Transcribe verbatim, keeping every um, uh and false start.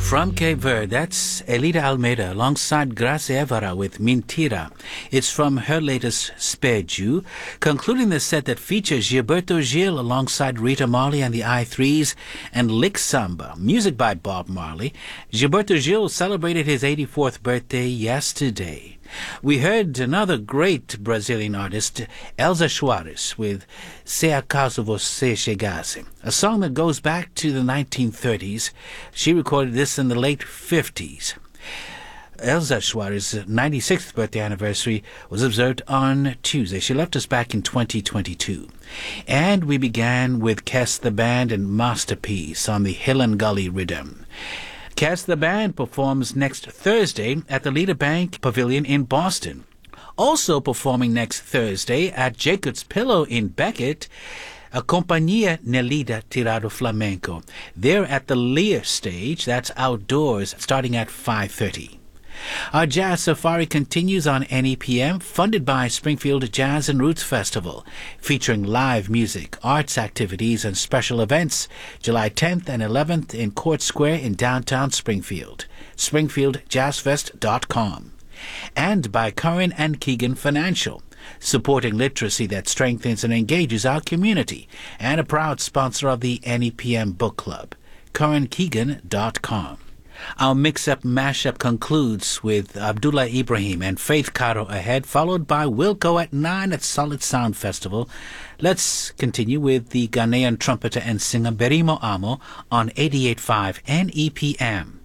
From Cape Verde, that's Elida Almeida alongside Gracia Evara with Mentira. It's from her latest Spared You, concluding the set that features Gilberto Gil alongside Rita Marley and the I threes and Lick Samba, music by Bob Marley. Gilberto Gil celebrated his eighty-fourth birthday yesterday. We heard another great Brazilian artist, Elza Soares, with Se Acaso Você Chegasse, a song that goes back to the nineteen thirties. She recorded this in the late fifties. Elza Soares' ninety-sixth birthday anniversary was observed on Tuesday. She left us back in twenty twenty-two. And we began with Kes the Band and Masterpiece on the Hill and Gully rhythm. Kes the Band performs next Thursday at the Leader Bank Pavilion in Boston. Also performing next Thursday at Jacob's Pillow in Beckett, a Companhia Nelida Tirado Flamenco. They're at the Lear stage, that's outdoors, starting at five thirty. Our Jazz Safari continues on N E P M, funded by Springfield Jazz and Roots Festival, featuring live music, arts activities, and special events, July tenth and eleventh in Court Square in downtown Springfield. Springfield Jazz Fest dot com. And by Curran and Keegan Financial, supporting literacy that strengthens and engages our community, and a proud sponsor of the N E P M Book Club. Curran Keegan dot com. Our mix-up mashup concludes with Abdullah Ibrahim and Faith Caro ahead, followed by Wilco at nine at Solid Sound Festival. Let's continue with the Ghanaian trumpeter and singer Berimo Amo on eighty-eight point five N E P M.